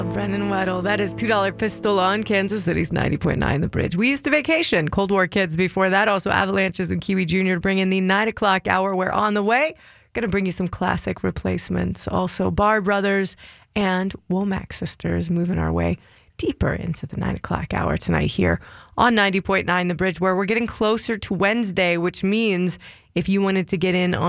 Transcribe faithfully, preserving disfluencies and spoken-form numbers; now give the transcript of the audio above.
Brennan Weddle. That is two dollar Pistol on Kansas City's ninety point nine The Bridge. We used to vacation. Cold War kids before that. Also Avalanches and Kiwi Junior to bring in the nine o'clock hour. We're on the way. Going to bring you some classic replacements. Also Bar Brothers and Womack Sisters moving our way deeper into the nine o'clock hour tonight here on ninety point nine The Bridge, where we're getting closer to Wednesday, which means if you wanted to get in on